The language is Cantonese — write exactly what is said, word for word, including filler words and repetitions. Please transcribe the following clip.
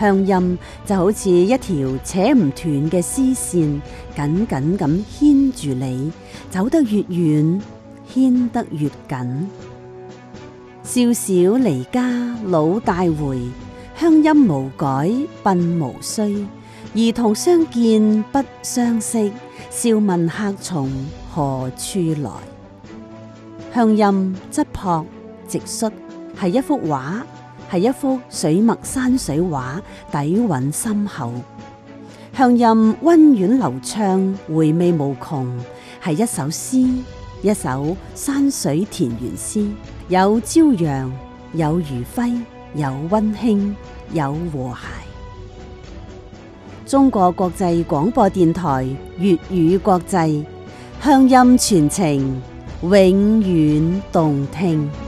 鄉音就好似一條扯唔斷嘅絲線，緊緊咁牽住你，走得越遠，牽得越緊。少小離家老大回，鄉音無改鬢無須。兒童相見不相識，笑問客從何處來。鄉音質樸直率，係一幅畫，係一幅水墨山水畫，底蘊深厚。鄉音溫婉流暢，回味無窮，係一首詩，一首山水田園詩，有朝陽，有餘暉，有溫馨，有和諧。中國國際廣播電台粵語國際，鄉音傳情，永遠動聽。